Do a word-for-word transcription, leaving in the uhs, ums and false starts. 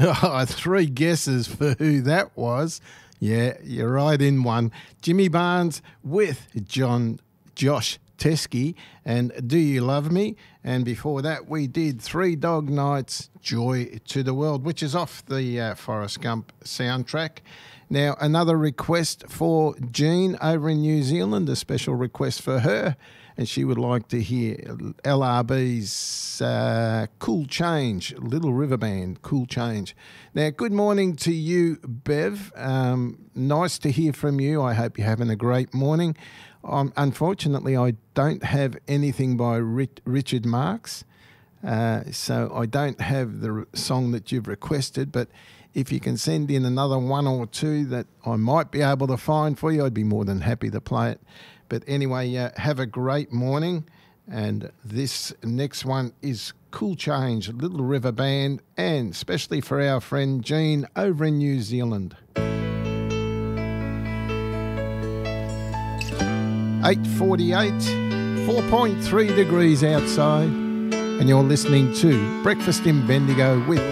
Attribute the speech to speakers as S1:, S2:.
S1: Three guesses for who that was. Yeah, you're right in one. Jimmy Barnes with John Josh Teskey and Do You Love Me? And before that, we did Three Dog Nights, Joy to the World, which is off the uh, Forrest Gump soundtrack. Now, another request for Jean over in New Zealand, a special request for her, and she would like to hear L R B's uh, Cool Change, Little River Band, Cool Change. Now, good morning to you, Bev. Um, nice to hear from you. I hope you're having a great morning. Um, unfortunately, I don't have anything by Rich, Richard Marx, uh, so I don't have the song that you've requested, but if you can send in another one or two that I might be able to find for you, I'd be more than happy to play it. But anyway, uh, have a great morning. And this next one is Cool Change, Little River Band, and especially for our friend Jean over in New Zealand. eight forty-eight, four point three degrees outside, and you're listening to Breakfast in Bendigo with